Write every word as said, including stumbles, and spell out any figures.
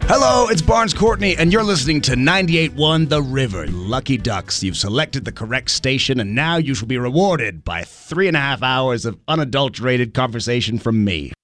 Hello, it's Barnes Courtney, and you're listening to ninety-eight point one The River. Lucky Ducks, you've selected the correct station, and now you shall be rewarded by three and a half hours of unadulterated conversation from me.